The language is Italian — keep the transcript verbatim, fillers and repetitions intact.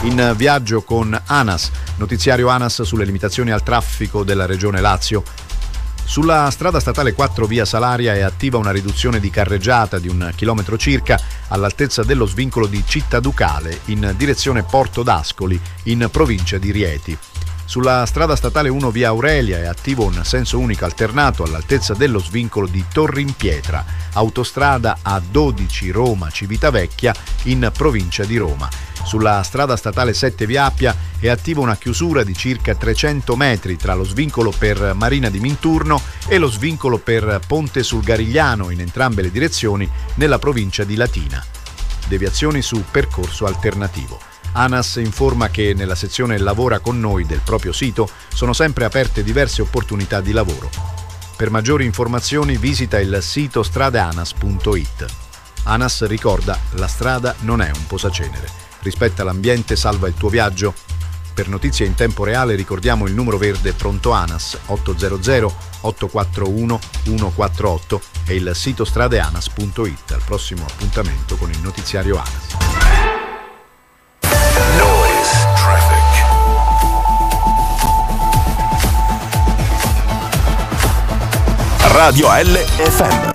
In viaggio con ANAS, notiziario ANAS sulle limitazioni al traffico della regione Lazio. Sulla strada statale quattro via Salaria è attiva una riduzione di carreggiata di un chilometro circa all'altezza dello svincolo di Città Ducale in direzione Porto d'Ascoli in provincia di Rieti. Sulla strada statale uno via Aurelia è attivo un senso unico alternato all'altezza dello svincolo di Torrimpietra, autostrada A dodici Roma-Civitavecchia in provincia di Roma. Sulla strada statale sette via Appia è attiva una chiusura di circa trecento metri tra lo svincolo per Marina di Minturno e lo svincolo per Ponte sul Garigliano in entrambe le direzioni nella provincia di Latina. Deviazioni su percorso alternativo. ANAS informa che nella sezione Lavora con noi del proprio sito sono sempre aperte diverse opportunità di lavoro. Per maggiori informazioni visita il sito stradeanas punto it. ANAS ricorda: la strada non è un posacenere. Rispetta l'ambiente, salva il tuo viaggio. Per notizie in tempo reale ricordiamo il numero verde pronto ANAS otto zero zero otto quattro uno uno quattro otto e il sito stradeanas punto it. Al prossimo appuntamento con il notiziario ANAS. Noise traffic. Radio L F M.